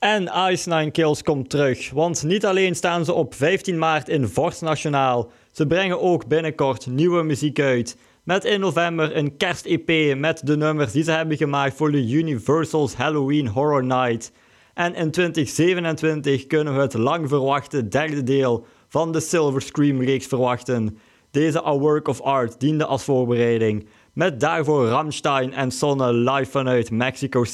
En Ice Nine Kills komt terug, want niet alleen staan ze op 15 maart in Vorst Nationaal, ze brengen ook binnenkort nieuwe muziek uit. Met in november een kerst-EP met de nummers die ze hebben gemaakt voor de Universal's Halloween Horror Night. En in 2027 kunnen we het lang verwachte derde deel van de Silver Scream-reeks verwachten. Deze A Work of Art diende als voorbereiding, met daarvoor Rammstein en Sonne live vanuit Mexico